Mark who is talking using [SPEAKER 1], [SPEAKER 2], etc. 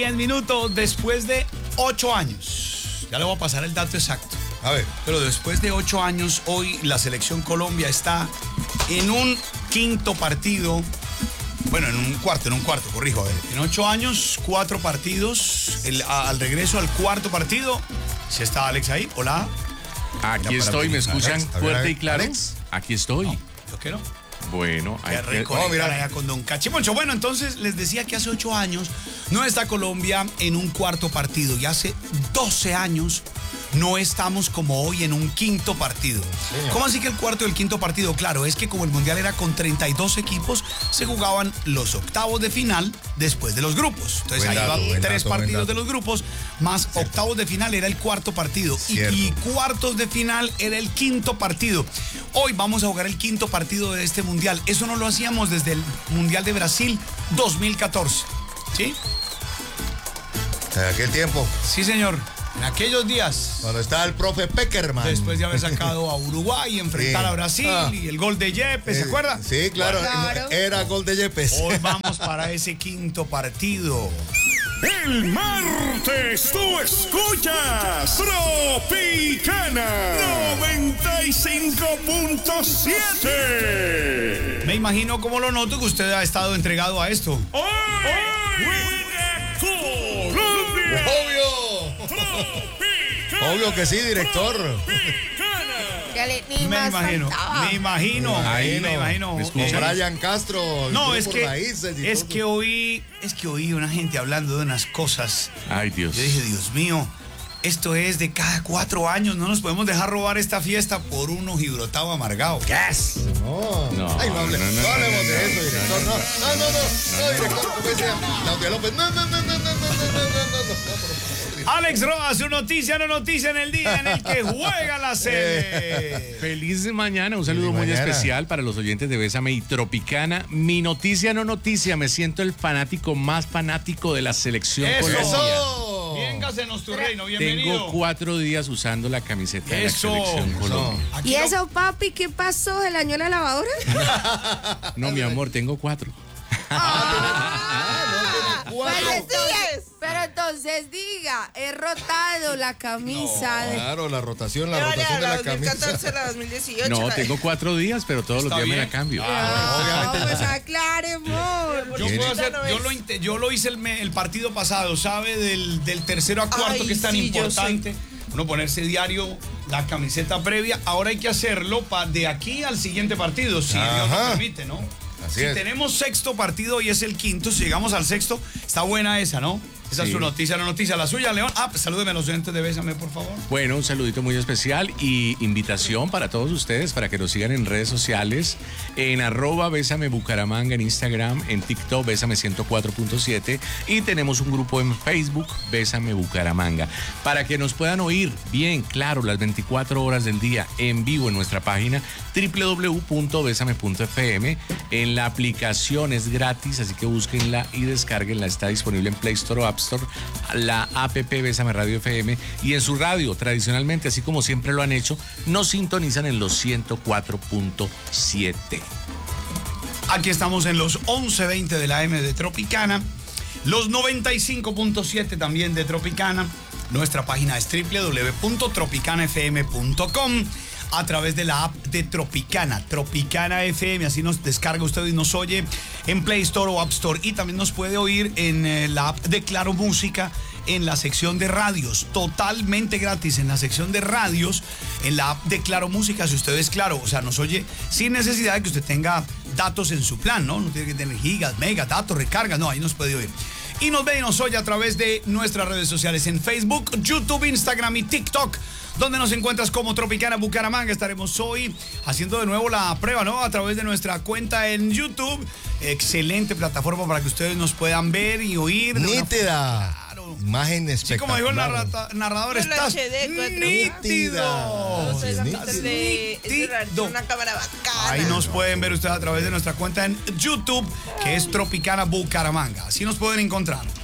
[SPEAKER 1] 10 minutos después de 8 años. Ya le voy a pasar el dato exacto.
[SPEAKER 2] A ver.
[SPEAKER 1] Pero después de 8 años, hoy la selección Colombia está en un quinto partido. Bueno, en un cuarto, corrijo. A ver. En 8 años, 4 partidos. Al regreso al cuarto partido. ¿Sí está Alex ahí? Hola.
[SPEAKER 3] Aquí estoy, ¿me escuchan
[SPEAKER 2] Alex,
[SPEAKER 3] fuerte y claro?
[SPEAKER 2] Alex.
[SPEAKER 3] Aquí estoy.
[SPEAKER 1] No, yo que no.
[SPEAKER 3] Bueno,
[SPEAKER 1] Qué rico estar allá con Don Cachimoncho. Bueno, entonces les decía que hace 8 años no está Colombia en un cuarto partido y hace 12 años no estamos como hoy en un quinto partido.
[SPEAKER 2] Señor.
[SPEAKER 1] ¿Cómo así que el cuarto y el quinto partido? Claro, es que como el Mundial era con 32 equipos, se jugaban los octavos de final después de los grupos. Entonces
[SPEAKER 2] Buen
[SPEAKER 1] ahí
[SPEAKER 2] dato,
[SPEAKER 1] van
[SPEAKER 2] buen
[SPEAKER 1] 3
[SPEAKER 2] dato, buen
[SPEAKER 1] partidos
[SPEAKER 2] dato.
[SPEAKER 1] de los grupos, más octavos de final era el cuarto partido. Y cuartos de final era el quinto partido. Hoy vamos a jugar el quinto partido de este Mundial. Eso no lo hacíamos desde el Mundial de Brasil 2014. ¿Sí?
[SPEAKER 2] En aquel tiempo,
[SPEAKER 1] Sí, señor. En aquellos días,
[SPEAKER 2] cuando estaba el profe Peckerman.
[SPEAKER 1] después de haber sacado a Uruguay, enfrentar
[SPEAKER 2] Sí.
[SPEAKER 1] a Brasil y el gol de Yepes, ¿se acuerda?
[SPEAKER 2] Sí, claro.
[SPEAKER 4] Claro.
[SPEAKER 2] Era gol de Yepes.
[SPEAKER 1] Hoy vamos para ese quinto partido.
[SPEAKER 5] El martes tú escuchas Tropicana 95.7.
[SPEAKER 1] Me imagino, como lo noto, que usted ha estado entregado a esto.
[SPEAKER 5] Hoy juega Colombia.
[SPEAKER 2] Obvio.
[SPEAKER 5] Tropicana.
[SPEAKER 2] Obvio que sí, director.
[SPEAKER 1] Me imagino.
[SPEAKER 3] ¿Me
[SPEAKER 2] Con
[SPEAKER 3] escuchan?
[SPEAKER 2] Brian Castro. el
[SPEAKER 1] No,
[SPEAKER 2] grupo Raíces y
[SPEAKER 1] es
[SPEAKER 2] todo.
[SPEAKER 1] que oí una gente hablando de unas cosas.
[SPEAKER 3] Ay, Dios.
[SPEAKER 1] Yo dije, Dios mío, esto es de cada 4 años. No nos podemos dejar robar esta fiesta por un ojibrotado amargado. Yes.
[SPEAKER 2] No. Ay, no hablemos de eso, director. No, director. ¿Cómo se llama? Claudia López. No.
[SPEAKER 1] Alex Roa, su noticia, no noticia en el día en el que juega la sede.
[SPEAKER 3] Feliz mañana, un saludo
[SPEAKER 2] Feliz
[SPEAKER 3] muy
[SPEAKER 2] mañana.
[SPEAKER 3] especial para los oyentes de Bésame y Tropicana. Mi noticia, no noticia, me siento el fanático más fanático de la selección
[SPEAKER 1] Eso.
[SPEAKER 3] Colombia.
[SPEAKER 2] ¡Eso!
[SPEAKER 1] Véngasenos tu reino, bienvenido.
[SPEAKER 3] Tengo 4 días usando la camiseta de la
[SPEAKER 1] Eso.
[SPEAKER 3] selección Colombia.
[SPEAKER 1] Aquí
[SPEAKER 4] ¿Y
[SPEAKER 1] no-
[SPEAKER 4] eso, papi, qué pasó? ¿Se le dañó la lavadora?
[SPEAKER 3] No, mi amor, tengo 4.
[SPEAKER 4] Pero entonces diga, he rotado la camisa.
[SPEAKER 2] Claro, la rotación de la camisa.
[SPEAKER 6] 2014 a la 2018.
[SPEAKER 3] No, tengo 4 días, pero todos los
[SPEAKER 1] Está
[SPEAKER 3] días me
[SPEAKER 1] bien.
[SPEAKER 3] la cambio.
[SPEAKER 4] No, pues aclare, amor.
[SPEAKER 1] Yo puedo hacer, yo lo hice el partido pasado, ¿sabe? Del tercero a cuarto,
[SPEAKER 6] Ay,
[SPEAKER 1] que es tan
[SPEAKER 6] sí, yo
[SPEAKER 1] importante. Uno ponerse diario la camiseta previa. Ahora hay que hacerlo de aquí al siguiente partido, si Dios
[SPEAKER 2] Ajá.
[SPEAKER 1] lo permite, ¿no?
[SPEAKER 2] Así
[SPEAKER 1] si
[SPEAKER 2] es.
[SPEAKER 1] tenemos sexto partido y es el quinto, si llegamos al sexto, está buena esa, ¿no? Esa es
[SPEAKER 3] Sí.
[SPEAKER 1] su noticia, la noticia. La suya, León. Pues salúdeme a los oyentes de Bésame, por favor.
[SPEAKER 3] Bueno, un saludito muy especial y invitación para todos ustedes para que nos sigan en redes sociales, en @Bésame Bucaramanga en Instagram, en TikTok Bésame 104.7 y tenemos un grupo en Facebook Bésame Bucaramanga para que nos puedan oír bien claro las 24 horas del día en vivo en nuestra página www.besame.fm. En la aplicación es gratis, así que búsquenla y descárguenla. Está disponible en Play Store o App Store, la app Bésame Radio FM, y en su radio, tradicionalmente, así como siempre lo han hecho, nos sintonizan en los 104.7.
[SPEAKER 1] Aquí estamos en los 11:20 de la M de Tropicana, los 95.7 también de Tropicana. Nuestra página es www.tropicanafm.com, a través de la app de Tropicana, Tropicana FM, así nos descarga usted y nos oye en Play Store o App Store, y también nos puede oír en la app de Claro Música, en la sección de radios, totalmente gratis en la sección de radios, en la app de Claro Música, si usted es Claro, o sea, nos oye sin necesidad de que usted tenga datos en su plan, ¿no? No tiene que tener gigas, megas, datos, recargas, no, ahí nos puede oír. Y nos ve y nos oye a través de nuestras redes sociales en Facebook, YouTube, Instagram y TikTok, donde nos encuentras como Tropicana Bucaramanga. Estaremos hoy haciendo de nuevo la prueba, ¿no? A través de nuestra cuenta en YouTube. Excelente plataforma para que ustedes nos puedan ver y oír.
[SPEAKER 2] Nítida.
[SPEAKER 1] Claro.
[SPEAKER 2] Imagen
[SPEAKER 1] Sí,
[SPEAKER 2] espectacular.
[SPEAKER 1] como dijo el narrador,
[SPEAKER 6] Full
[SPEAKER 1] estás
[SPEAKER 6] HD,
[SPEAKER 1] nítido.
[SPEAKER 2] Sí,
[SPEAKER 6] Es
[SPEAKER 1] nítido.
[SPEAKER 6] una cámara bacana.
[SPEAKER 1] Ahí nos pueden ver ustedes a través de nuestra cuenta en YouTube, que es Tropicana Bucaramanga. Así nos pueden encontrar.